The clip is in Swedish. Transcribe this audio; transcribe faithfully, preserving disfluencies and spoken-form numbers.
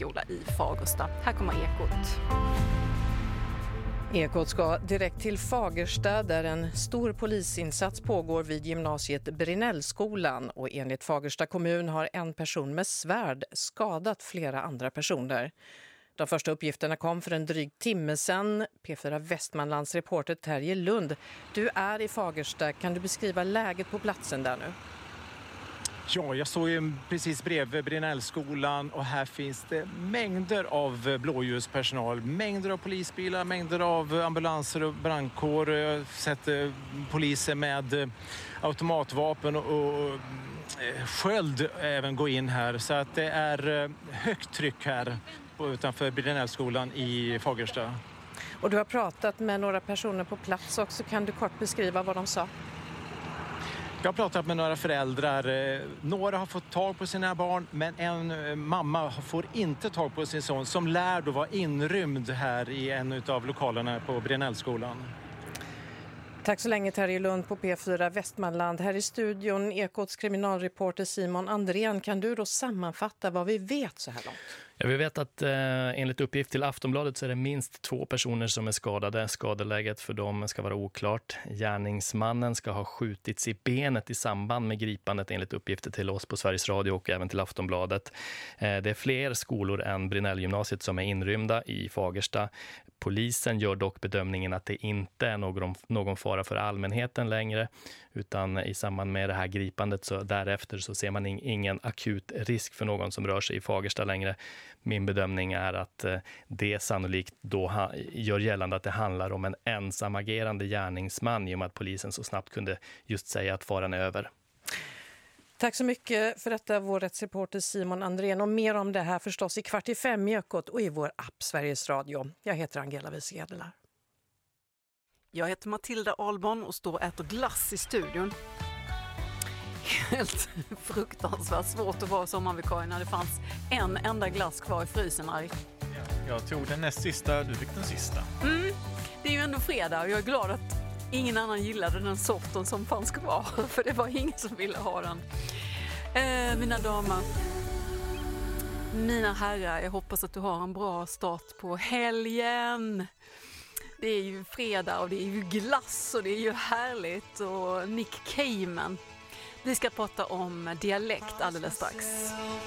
polisskola i Fagersta. Här kommer Ekot. Ekot ska direkt till Fagersta där en stor polisinsats pågår vid gymnasiet Brinnellskolan, och enligt Fagersta kommun har en person med svärd skadat flera andra personer. De första uppgifterna kom för en dryg timme sedan. P fyra Västmanlands reporter Terje Lund, du är i Fagersta. Kan du beskriva läget på platsen där nu? Ja, jag står ju precis bredvid Brinnellskolan och här finns det mängder av blåljuspersonal, mängder av polisbilar, mängder av ambulanser och brandkår. Jag har sett poliser med automatvapen och sköld även gå in här, så att det är högt tryck här utanför Brinnellskolan i Fagersta. Och du har pratat med några personer på plats också. Kan du kort beskriva vad de sa? Jag har pratat med några föräldrar. Några har fått tag på sina barn, men en mamma får inte tag på sin son som lär då vara inrymd här i en av lokalerna på Brinnellskolan. Tack så länge Terje Lund på P fyra Västmanland. Här i studion Ekots kriminalreporter Simon Andrén. Kan du då sammanfatta vad vi vet så här långt? Ja, vi vet att eh, enligt uppgift till Aftonbladet så är det minst två personer som är skadade. Skadeläget för dem ska vara oklart. Gärningsmannen ska ha skjutits i benet i samband med gripandet enligt uppgifter till oss på Sveriges Radio och även till Aftonbladet. Eh, det är fler skolor än Brinnellgymnasiet som är inrymda i Fagersta. Polisen gör dock bedömningen att det inte är någon, någon fara för allmänheten längre, utan i samband med det här gripandet så därefter så ser man ingen akut risk för någon som rör sig i Fagersta längre. Min bedömning är att det sannolikt då ha, gör gällande att det handlar om en ensamagerande gärningsman i och med att polisen så snabbt kunde just säga att faran är över. Tack så mycket för detta, vår rättsreporter Simon Andrén. Och mer om det här förstås i kvart i fem i Ekot och i vår app Sveriges Radio. Jag heter Angela Wiesedelar. Jag heter Matilda Ahlborn och står och äter glass i studion. Helt fruktansvärt svårt att vara sommarvikarie när det fanns en enda glass kvar i frysen här. Jag tog den näst sista, du fick den sista. Mm, det är ju ändå fredag och jag är glad att ingen annan gillade den sorten som fanns kvar. För det var ingen som ville ha den. Eh, mina damer, mina herrar, jag hoppas att du har en bra start på helgen. Det är ju fredag och det är ju glass och det är ju härligt. Och Nick Cayman. Vi ska prata om dialekt alldeles strax.